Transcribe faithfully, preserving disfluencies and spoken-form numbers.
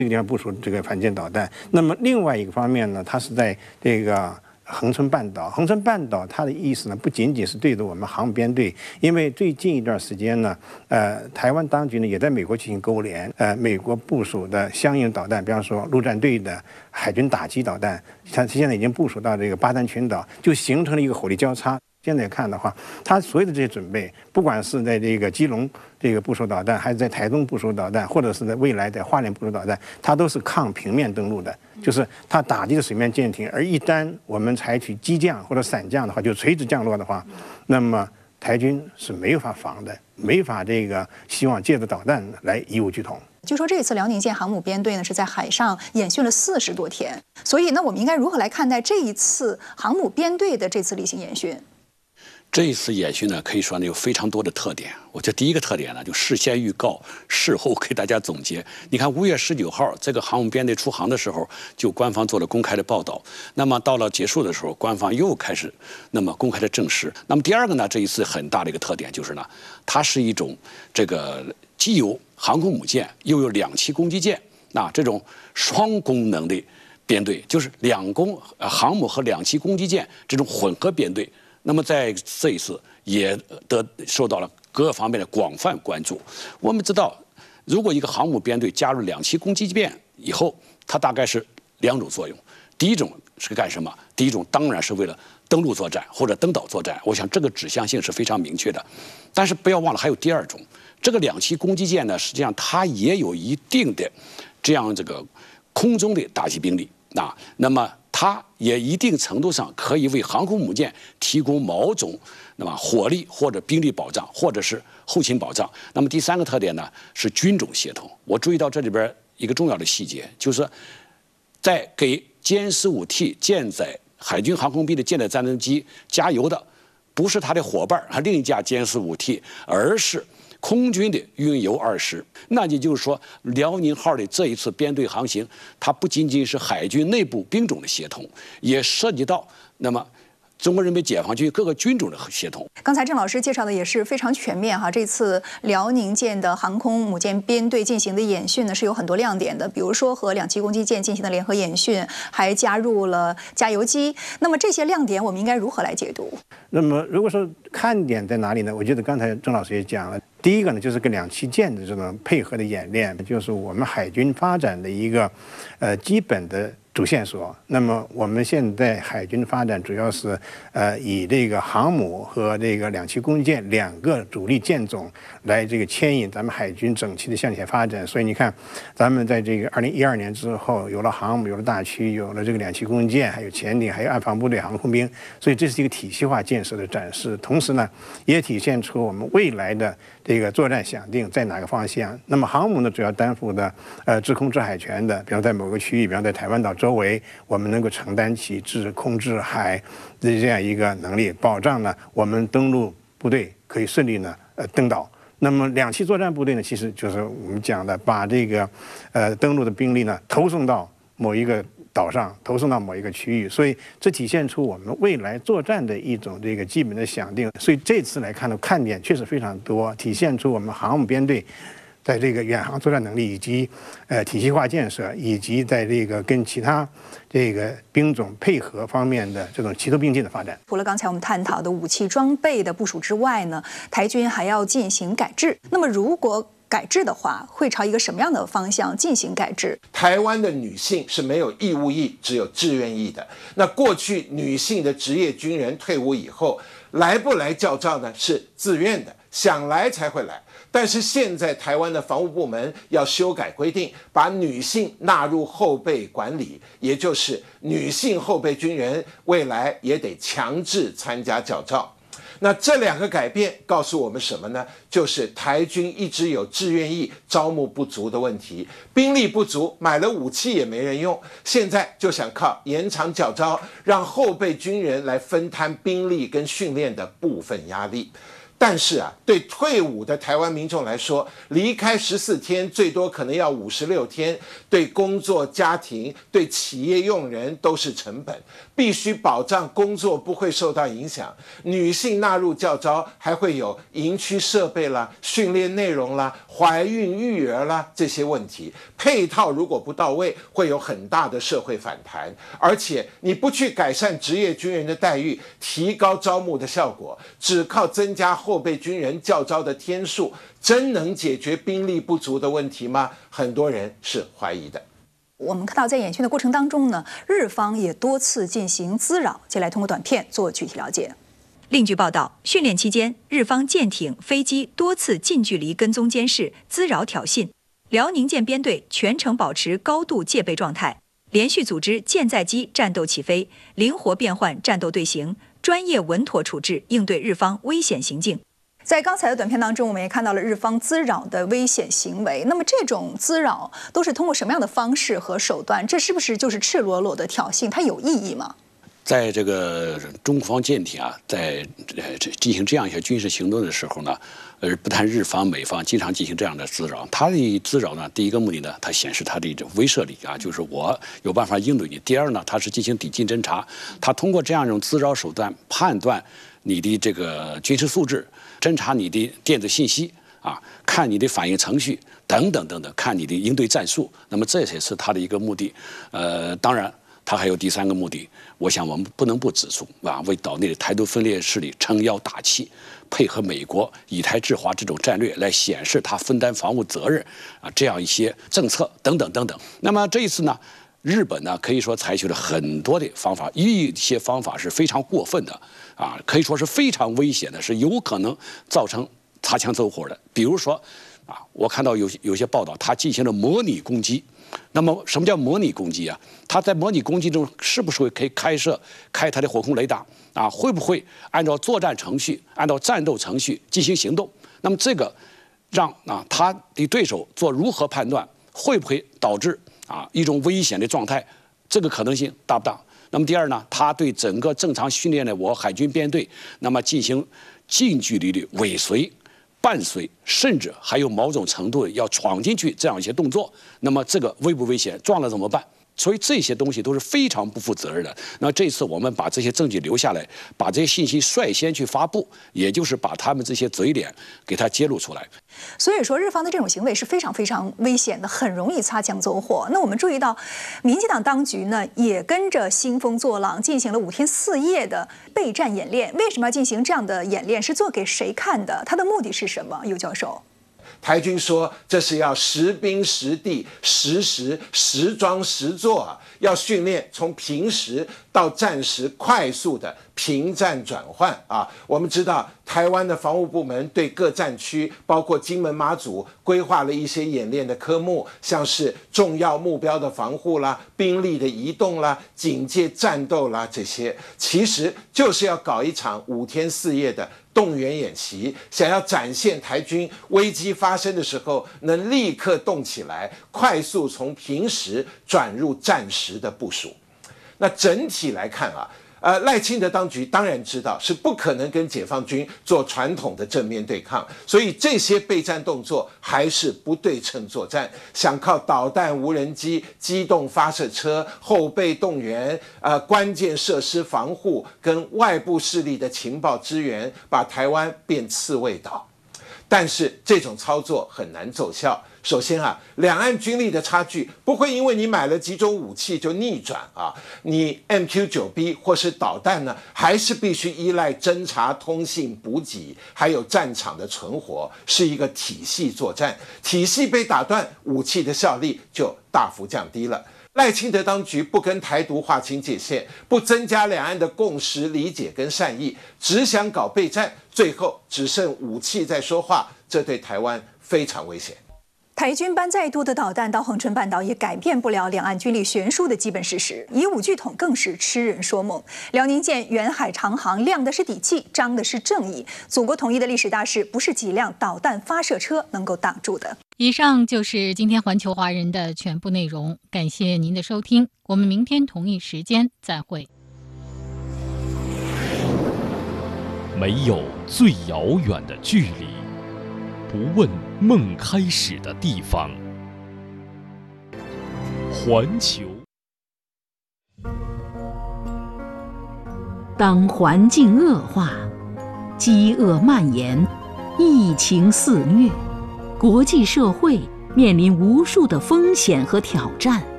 这个地方部署这个反舰导弹。那么另外一个方面呢，它是在这个恒春半岛。恒春半岛它的意思呢，不仅仅是对着我们航母编队，因为最近一段时间呢，呃，台湾当局呢也在美国进行勾连，呃，美国部署的相应导弹，比方说陆战队的海军打击导弹，它现在已经部署到这个巴丹群岛，就形成了一个火力交叉。现在看的话，它所有的这些准备，不管是在这个基隆这个部署导弹，还是在台东部署导弹，或者是在未来在花莲部署导弹，它都是抗平面登陆的，就是它打击的水面舰艇。而一旦我们采取激降或者闪降的话，就垂直降落的话，那么台军是没有法防的，没法这个希望借着导弹来以武拒统。 据说这次辽宁舰航母编队呢是在海上演训了四十多天，所以呢，我们应该如何来看待这一次航母编队的这次例行演训？ 这一次演训呢，可以说呢有非常多的特点。我觉得第一个特点呢，就事先预告，事后给大家总结。你看，五月十九号这个航母编队出航的时候，就官方做了公开的报道。那么到了结束的时候，官方又开始那么公开的证实。那么第二个呢，这一次很大的一个特点就是呢，它是一种这个既有航空母舰，又有两栖攻击舰，那这种双功能的编队，就是两攻呃航母和两栖攻击舰这种混合编队。那么在这一次也得受到了各个方面的广泛关注。我们知道，如果一个航母编队加入两栖攻击舰以后，它大概是两种作用。第一种是干什么？第一种当然是为了登陆作战或者登岛作战，我想这个指向性是非常明确的。但是不要忘了还有第二种，这个两栖攻击舰呢，实际上它也有一定的这样这个空中的打击兵力啊，那么它也一定程度上可以为航空母舰提供某种那么火力或者兵力保障，或者是后勤保障。那么第三个特点呢是军种协同。我注意到这里边一个重要的细节，就是在给歼十五 T 舰载海军航空兵的舰载战斗机加油的，不是他的伙伴和另一架歼十五 T， 而是空军的运油二十。那也就是说，辽宁号的这一次编队航行，它不仅仅是海军内部兵种的协同，也涉及到那么中国人民解放军各个军种的协同。 刚才郑老师介绍的也是非常全面哈。这次辽宁舰的航空母舰编队进行的演训呢，是有很多亮点的，比如说和两栖攻击舰进行的联合演训，还加入了加油机。那么这些亮点，我们应该如何来解读？ 那么如果说看点在哪里呢？我觉得刚才郑老师也讲了，第一个呢就是跟两栖舰的这种配合的演练，就是我们海军发展的一个呃基本的主线索。那么我们现在海军发展主要是呃以这个航母和这个两栖攻击舰两个主力舰种来这个牵引咱们海军整体的向前发展。所以你看，咱们在这个二零一二年之后，有了航母，有了大驱，有了这个两栖攻击舰，还有潜艇，还有岸防部队航空兵。所以这是一个体系化建设的展示，同时呢，也体现出我们未来的这个作战想定在哪个方向。那么航母呢，主要担负的呃制空制海权的，比方在某个区域，比方在台湾岛周围，我们能够承担起制空制海的这样一个能力，保障呢我们登陆部队可以顺利呢呃登岛。那么两栖作战部队呢，其实就是我们讲的把这个呃登陆的兵力呢投送到某一个岛上，投送到某一个区域，所以这体现出我们未来作战的一种这个基本的想定。所以这次来看的看点确实非常多，体现出我们航母编队在这个远航作战能力以及呃体系化建设，以及在这个跟其他这个兵种配合方面的这种齐头并进的发展。 除了刚才我们探讨的武器装备的部署之外呢，台军还要进行改制。那么如果改制的话，会朝一个什么样的方向进行改制？ 台湾的女性是没有义务役，只有志愿役的。那过去女性的职业军人退伍以后，来不来教召呢？是自愿的，想来才会来。但是现在台湾的防务部门要修改规定，把女性纳入后备管理，也就是女性后备军人未来也得强制参加教召。那这两个改变告诉我们什么呢？就是台军一直有志愿役招募不足的问题，兵力不足，买了武器也没人用。现在就想靠延长教召，让后备军人来分摊兵力跟训练的部分压力。 但是啊，对退伍的台湾民众来说，离开十四天，最多可能要五十六天，对工作、家庭、对企业用人都是成本，必须保障工作不会受到影响。女性纳入教召，还会有营区设备啦、训练内容啦、怀孕育儿啦这些问题，配套如果不到位，会有很大的社会反弹。而且你不去改善职业军人的待遇，提高招募的效果，只靠增加后备军人教召的天数，真能解决兵力不足的问题吗？很多人是怀疑的。 我们看到在演训的过程当中呢，日方也多次进行滋扰。接下来通过短片做具体了解。另据报道，训练期间，日方舰艇、飞机多次近距离跟踪监视、滋扰挑衅，辽宁舰编队全程保持高度戒备状态，连续组织舰载机战斗起飞，灵活变换战斗队形，专业稳妥处置应对日方危险行径。在刚才的短片当中，我们也看到了日方滋扰的危险行为。那么这种滋扰都是通过什么样的方式和手段？这是不是就是赤裸裸的挑衅？它有意义吗？ 在这个中国方舰艇啊，在呃进行这样一些军事行动的时候呢，呃，不但日方、美方经常进行这样的滋扰，它的滋扰呢，第一个目的呢，它显示它的一种威慑力啊，就是我有办法应对你。第二呢，它是进行抵近侦察，它通过这样一种滋扰手段判断你的这个军事素质，侦查你的电子信息啊，看你的反应程序等等等等，看你的应对战术。那么这也是它的一个目的。呃，当然。它还有第三个目的，我想我们不能不指出啊，为岛内的台独分裂势力撑腰打气，配合美国以台制华这种战略来显示它分担防务责任啊，这样一些政策等等等等。那么这一次呢，日本呢可以说采取了很多的方法，一些方法是非常过分的啊，可以说是非常危险的，是有可能造成擦枪走火的。比如说啊，我看到有有些报道，他进行了模拟攻击。那么，什么叫模拟攻击啊？它在模拟攻击中是不是会可以开设开它的火控雷达啊？会不会按照作战程序、按照战斗程序进行行动？那么这个让啊他的对手做如何判断？会不会导致啊一种危险的状态？这个可能性大不大？那么第二呢，他对整个正常训练的我海军编队，那么进行近距离的尾随。伴随，甚至还有某种程度要闯进去这样一些动作，那么这个危不危险？撞了怎么办？所以这些东西都是非常不负责任的。那这次我们把这些证据留下来，把这些信息率先去发布，也就是把他们这些嘴脸给它揭露出来。 所以说，日方的这种行为是非常非常危险的，很容易擦枪走火。那我们注意到，民进党当局呢也跟着兴风作浪，进行了五天四夜的备战演练。为什么要进行这样的演练？是做给谁看的？它的目的是什么？尤教授。 台军说这是要实兵实地实时实装实做啊，要训练从平时到战时快速的平战转换啊。我们知道台湾的防务部门对各战区，包括金门马祖，规划了一些演练的科目，像是重要目标的防护啦、兵力的移动啦、警戒战斗啦，这些其实就是要搞一场五天四夜的动员演习，想要展现台军危机发生的时候能立刻动起来，快速从平时转入战时的部署。那整体来看啊，呃，赖清德当局当然知道是不可能跟解放军做传统的正面对抗，所以这些备战动作还是不对称作战，想靠导弹、无人机、机动发射车、后备动员、呃关键设施防护跟外部势力的情报支援，把台湾变刺猬岛。但是这种操作很难奏效。首先啊，两岸军力的差距不会因为你买了几种武器就逆转啊，你 M Q 九 B 或是导弹呢，还是必须依赖侦察、通信、补给，还有战场的存活，是一个体系作战。体系被打断，武器的效力就大幅降低了。赖清德当局不跟台独划清界限，不增加两岸的共识、理解跟善意，只想搞备战，最后只剩武器在说话，这对台湾非常危险。 台军搬再多的导弹到恒春半岛，也改变不了两岸军力悬殊的基本事实。以武拒统更是痴人说梦。辽宁舰远海长航，亮的是底气，彰的是正义。祖国统一的历史大势，不是几辆导弹发射车能够挡住的。 以上就是今天环球华人的全部内容，感谢您的收听，我们明天同一时间再会。 没有最遥远的距离，不问梦开始的地方。环球。 当环境恶化，饥饿蔓延，疫情肆虐，国际社会面临无数的风险和挑战。